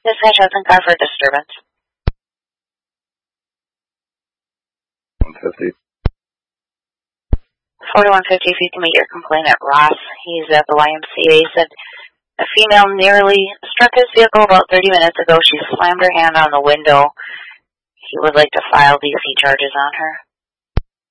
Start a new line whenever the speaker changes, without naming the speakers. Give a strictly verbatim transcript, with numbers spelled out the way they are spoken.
Dispatch Hudson car for disturbance.
one fifty.
forty-one fifty, if you can meet your complainant, Ross. He's at the Y M C A. He said a female nearly struck his vehicle about thirty minutes ago. She slammed her hand on the window. He would like to file D C charges on her.